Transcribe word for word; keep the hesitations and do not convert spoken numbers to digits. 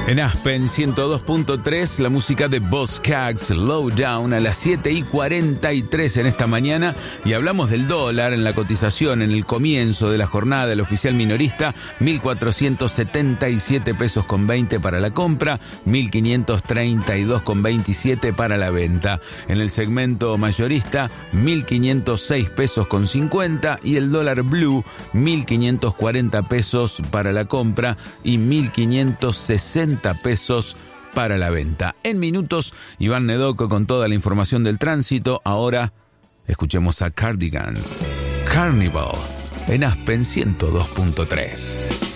En Aspen ciento dos punto tres, la música de Buzzcocks, Lowdown, a las siete y cuarenta y tres en esta mañana. Y hablamos del dólar en la cotización en el comienzo de la jornada. El oficial minorista, mil cuatrocientos setenta y siete pesos con veinte para la compra, mil quinientos treinta y dos con veintisiete para la venta. En el segmento mayorista, mil quinientos seis pesos con cincuenta. Y el dólar blue, mil quinientos cuarenta pesos para la compra y mil quinientos sesenta pesos para la venta. En minutos, Iván Nedoco con toda la información del tránsito. Ahora, escuchemos a Cardigans, Carnival, en Aspen ciento dos punto tres.